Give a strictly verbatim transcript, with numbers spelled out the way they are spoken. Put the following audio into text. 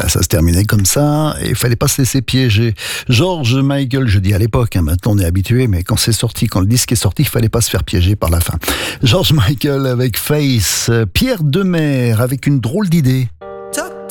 Voilà, ça se terminait comme ça, et il fallait pas se laisser piéger. George Michael, je dis à l'époque, hein, maintenant on est habitué, mais quand c'est sorti, quand le disque est sorti, il fallait pas se faire piéger par la fin. George Michael avec Face, Pierre Demer avec une drôle d'idée.